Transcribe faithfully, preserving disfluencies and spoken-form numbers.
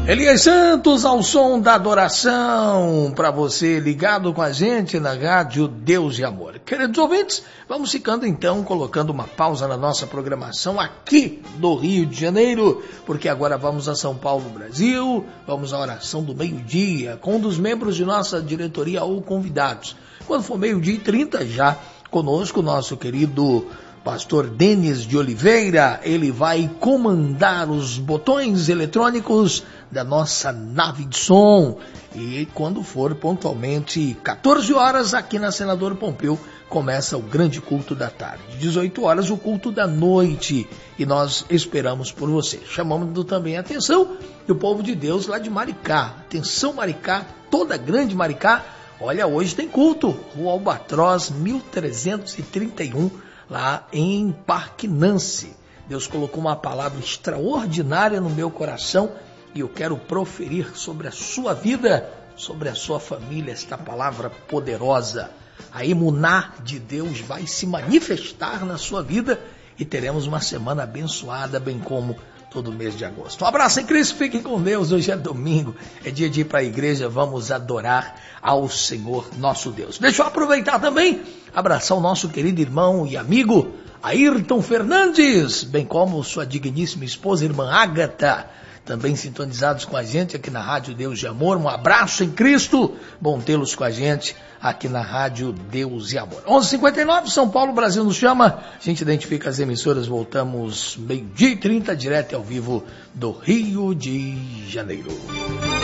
Elias Santos ao som da adoração, para você ligado com a gente na Rádio Deus e Amor. Queridos ouvintes, vamos ficando então, colocando uma pausa na nossa programação aqui do Rio de Janeiro, porque agora vamos a São Paulo, Brasil, vamos à oração do meio-dia, com um dos membros de nossa diretoria ou convidados. Quando for meio-dia e trinta, já conosco o nosso querido Pastor Denis de Oliveira, ele vai comandar os botões eletrônicos da nossa nave de som. E quando for pontualmente quatorze horas, aqui na Senador Pompeu, começa o grande culto da tarde. dezoito horas, o culto da noite. E nós esperamos por você. Chamamos também a atenção do povo de Deus lá de Maricá. Atenção Maricá, toda grande Maricá. Olha, hoje tem culto. Rua Albatroz, mil trezentos e trinta e um. Lá em Parque Nancy. Deus colocou uma palavra extraordinária no meu coração e eu quero proferir sobre a sua vida, sobre a sua família, esta palavra poderosa. A emuná de Deus vai se manifestar na sua vida e teremos uma semana abençoada, bem como todo mês de agosto. Um abraço em Cristo, fiquem com Deus. Hoje é domingo, é dia de ir para a igreja, vamos adorar ao Senhor nosso Deus. Deixa eu aproveitar também, abraçar o nosso querido irmão e amigo Ayrton Fernandes, bem como sua digníssima esposa, irmã Ágata, também sintonizados com a gente aqui na Rádio Deus de Amor. Um abraço em Cristo, bom tê-los com a gente aqui na Rádio Deus e Amor. onze e cinquenta e nove, São Paulo, Brasil nos chama, a gente identifica as emissoras, voltamos meio-dia e trinta, direto ao vivo do Rio de Janeiro.